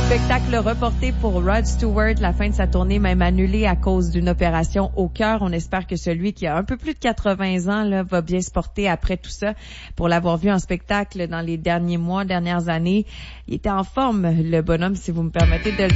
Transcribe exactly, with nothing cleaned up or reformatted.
Spectacle reporté pour Rod Stewart, la fin de sa tournée même annulée à cause d'une opération au cœur. On espère que celui qui a un peu plus de quatre-vingts ans là va bien se porter après tout ça. Pour l'avoir vu en spectacle dans les derniers mois, dernières années, il était en forme, le bonhomme, si vous me permettez de le dire.